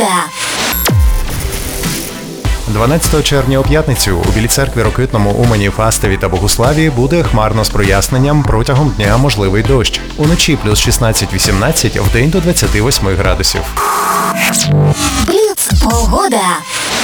погода. 12 червня у п'ятницю у Білій церкві, Рокитному, Умані, Фастові та Богуславі буде хмарно з проясненням, протягом дня можливий дощ. Уночі плюс 16-18, вдень до 28 градусів. Бліц погода.